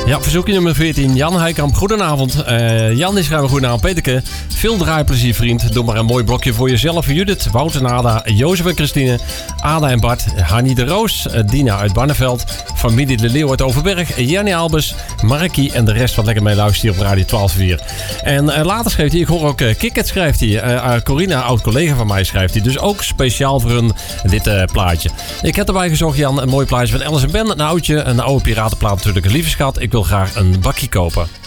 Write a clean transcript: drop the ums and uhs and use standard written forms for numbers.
Ja, verzoekje nummer 14. Jan Heikamp, goedenavond. Jan die schrijft goedenavond, Peterke. Veel draaiplezier, vriend. Doe maar een mooi blokje voor jezelf. Judith, Wouter en Ada, Jozef en Christine, Ada en Bart, Hannie de Roos, Dina uit Barneveld, familie De Leeuw uit Overberg, Jenny Albers, Markie en de rest wat lekker mee luistert hier op Radio 12.4. En later schreef hij, ik hoor ook Kikket schrijft hij. Corina, oud-collega van mij, schrijft hij. Dus ook speciaal voor hun dit plaatje. Ik heb erbij gezocht, Jan, een mooi plaatje van Alice en Ben. Een oude piratenplaat natuurlijk. Lieve schat, ik wil graag een bakje kopen.